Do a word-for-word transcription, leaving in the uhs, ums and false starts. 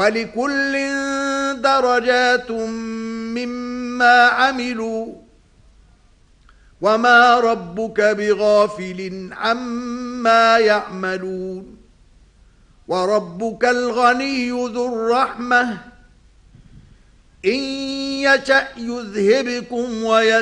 ولكل درجات مما عملوا وما ربك بغافل عما يعملون وربك الغني ذو الرحمة إن يشأ يذهبكم ويشأ